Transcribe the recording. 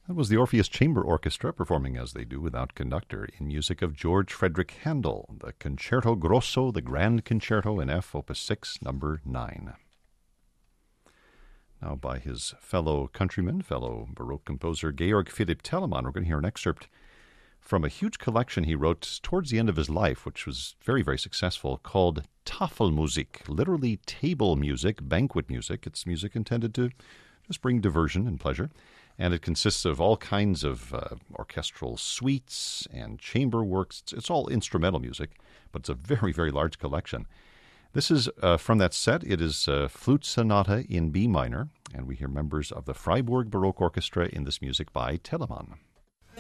That was the Orpheus Chamber Orchestra performing as they do without conductor in music of George Frederick Handel, the Concerto Grosso, the Grand Concerto in F, Opus 6, number 9. Now by his fellow countryman, fellow Baroque composer Georg Philipp Telemann, we're going to hear an excerpt from a huge collection he wrote towards the end of his life, which was very, very successful, called Tafelmusik, literally table music, banquet music. It's music intended to just bring diversion and pleasure. And it consists of all kinds of orchestral suites and chamber works. It's all instrumental music, but it's a very, very large collection. This is from that set. It is Flute Sonata in B minor, and we hear members of the Freiburg Baroque Orchestra in this music by Telemann.